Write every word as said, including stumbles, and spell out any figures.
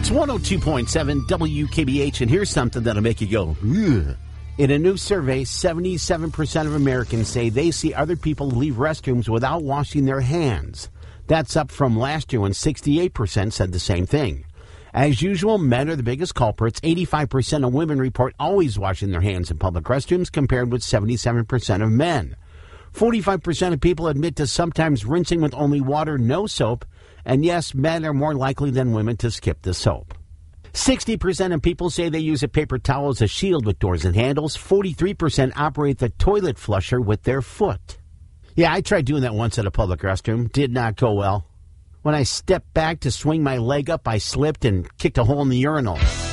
It's one oh two point seven W K B H, and here's something that'll make you go, ugh. In a new survey, seventy-seven percent of Americans say they see other people leave restrooms without washing their hands. That's up from last year when sixty-eight percent said the same thing. As usual, men are the biggest culprits. eighty-five percent of women report always washing their hands in public restrooms, compared with seventy-seven percent of men. forty-five percent of people admit to sometimes rinsing with only water, no soap. And yes, men are more likely than women to skip the soap. sixty percent of people say they use a paper towel as a shield with doors and handles. forty-three percent operate the toilet flusher with their foot. Yeah, I tried doing that once at a public restroom. Did not go well. When I stepped back to swing my leg up, I slipped and kicked a hole in the urinal.